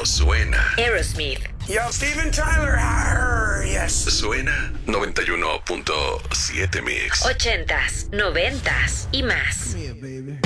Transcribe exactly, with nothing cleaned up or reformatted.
suena. Aerosmith. Yo, Steven Tyler. Arr, yes. Suena noventa y uno punto siete Mix. Ochentas, noventas y más. Yeah, baby.